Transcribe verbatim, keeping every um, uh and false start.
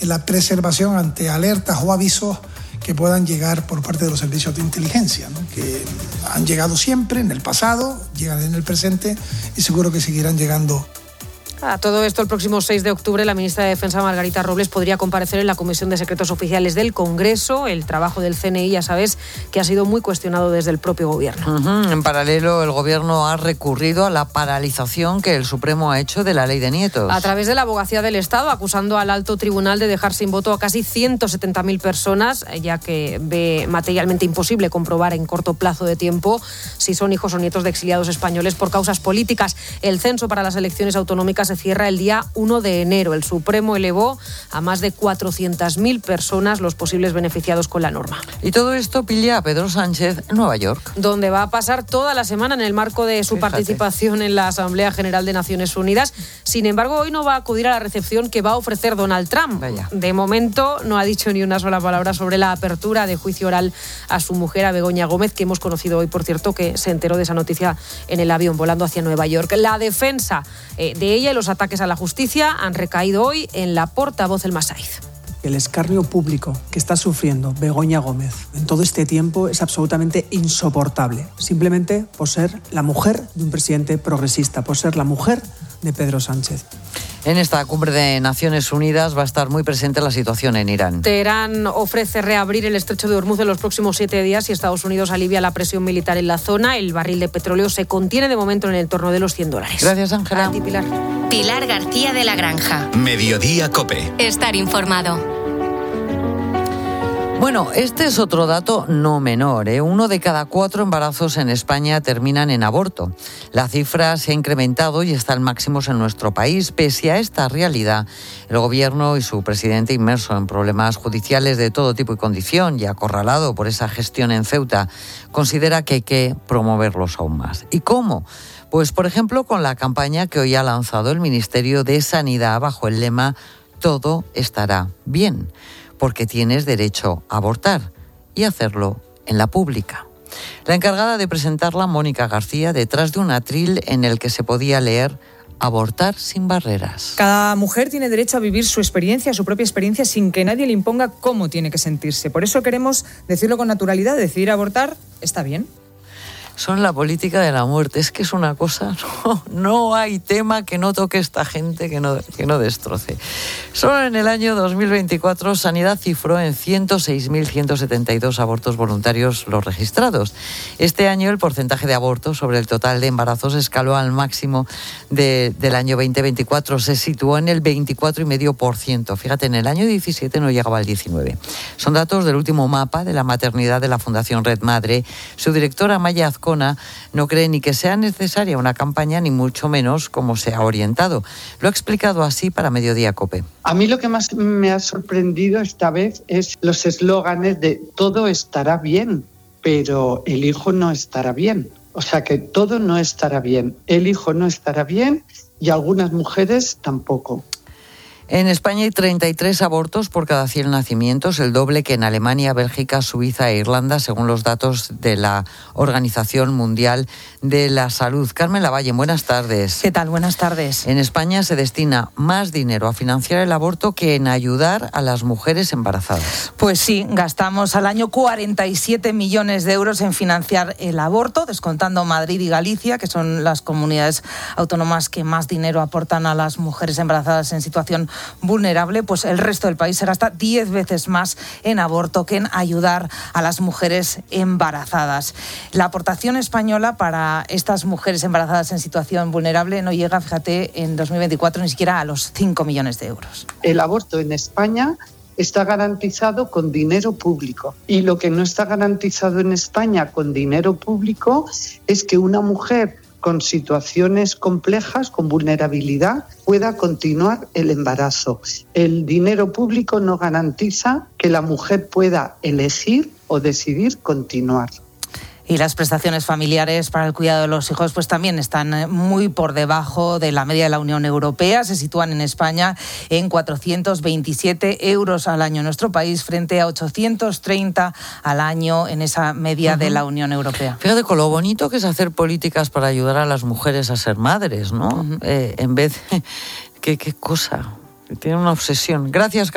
la preservación ante alertas o avisos que puedan llegar por parte de los servicios de inteligencia, ¿no? Que han llegado siempre en el pasado, llegan en el presente y seguro que seguirán llegando. A todo esto, el próximo seis de octubre, la ministra de Defensa, Margarita Robles, podría comparecer en la Comisión de Secretos Oficiales del Congreso. El trabajo del C N I, ya sabes, que ha sido muy cuestionado desde el propio Gobierno. Uh-huh. En paralelo, el Gobierno ha recurrido a la paralización que el Supremo ha hecho de la ley de nietos. A través de la Abogacía del Estado, acusando al alto tribunal de dejar sin voto a casi ciento setenta mil personas, ya que ve materialmente imposible comprobar en corto plazo de tiempo si son hijos o nietos de exiliados españoles por causas políticas. El censo para las elecciones autonómicas se cierra el día uno de enero. El Supremo elevó a más de cuatrocientas mil personas los posibles beneficiados con la norma. Y todo esto pilla a Pedro Sánchez en Nueva York, donde va a pasar toda la semana en el marco de su Fíjate. participación en la Asamblea General de Naciones Unidas. Sin embargo, hoy no va a acudir a la recepción que va a ofrecer Donald Trump. Vaya. De momento no ha dicho ni una sola palabra sobre la apertura de juicio oral a su mujer, a Begoña Gómez, que hemos conocido hoy, por cierto, que se enteró de esa noticia en el avión volando hacia Nueva York. La defensa eh, de ella y los ataques a la justicia han recaído hoy en la portavoz El Masaiz. El escarnio público que está sufriendo Begoña Gómez en todo este tiempo es absolutamente insoportable, simplemente por ser la mujer de un presidente progresista, por ser la mujer de Pedro Sánchez. En esta cumbre de Naciones Unidas va a estar muy presente la situación en Irán. Teherán ofrece reabrir el estrecho de Hormuz en los próximos siete días y Estados Unidos alivia la presión militar en la zona. El barril de petróleo se contiene de momento en el entorno de los cien dólares. Gracias, Ángela. A ti, Pilar. Pilar García de la Granja. Mediodía COPE. Estar informado. Bueno, este es otro dato no menor, ¿eh? Uno de cada cuatro embarazos en España terminan en aborto. La cifra se ha incrementado y está en máximos en nuestro país. Pese a esta realidad, el Gobierno y su presidente, inmerso en problemas judiciales de todo tipo y condición y acorralado por esa gestión en Ceuta, considera que hay que promoverlos aún más. ¿Y cómo? Pues, por ejemplo, con la campaña que hoy ha lanzado el Ministerio de Sanidad bajo el lema «Todo estará bien», porque tienes derecho a abortar y hacerlo en la pública. La encargada de presentarla, Mónica García, detrás de un atril en el que se podía leer «Abortar sin barreras». Cada mujer tiene derecho a vivir su experiencia, su propia experiencia, sin que nadie le imponga cómo tiene que sentirse. Por eso queremos decirlo con naturalidad, decidir abortar está bien. Son la política de la muerte. Es que es una cosa, no, no hay tema que no toque esta gente, que no, que no destroce. Solo en el año dos mil veinticuatro, Sanidad cifró en ciento seis mil ciento setenta y dos abortos voluntarios los registrados. Este año el porcentaje de abortos sobre el total de embarazos escaló al máximo de, del año veinte veinticuatro. Se situó en el veinticuatro coma cinco por ciento. Fíjate, en el año diecisiete no llegaba al diecinueve por ciento. Son datos del último mapa de la maternidad de la Fundación Red Madre. Su directora, Maya Azcona, no cree ni que sea necesaria una campaña, ni mucho menos cómo se ha orientado. Lo ha explicado así para Mediodía COPE. A mí lo que más me ha sorprendido esta vez es los eslóganes de todo estará bien, pero el hijo no estará bien. O sea que todo no estará bien. El hijo no estará bien y algunas mujeres tampoco. En España hay treinta y tres abortos por cada cien nacimientos, el doble que en Alemania, Bélgica, Suiza e Irlanda, según los datos de la Organización Mundial de la Salud. Carmen Lavalle, buenas tardes. ¿Qué tal? Buenas tardes. En España se destina más dinero a financiar el aborto que en ayudar a las mujeres embarazadas. Pues sí, gastamos al año cuarenta y siete millones de euros en financiar el aborto, descontando Madrid y Galicia, que son las comunidades autónomas que más dinero aportan a las mujeres embarazadas en situación vulnerable. Pues el resto del país se gasta diez veces más en aborto que en ayudar a las mujeres embarazadas. La aportación española para estas mujeres embarazadas en situación vulnerable no llega, fíjate, en dos mil veinticuatro ni siquiera a los cinco millones de euros. El aborto en España está garantizado con dinero público. Y lo que no está garantizado en España con dinero público es que una mujer con situaciones complejas, con vulnerabilidad, pueda continuar el embarazo. El dinero público no garantiza que la mujer pueda elegir o decidir continuar. Y las prestaciones familiares para el cuidado de los hijos pues también están muy por debajo de la media de la Unión Europea. Se sitúan en España en cuatrocientos veintisiete euros al año en nuestro país, frente a ochocientos treinta al año en esa media uh-huh. de la Unión Europea. Fíjate con lo bonito que es hacer políticas para ayudar a las mujeres a ser madres, ¿no? Uh-huh. Eh, en vez de... ¿Qué, qué cosa? Tiene una obsesión. Gracias,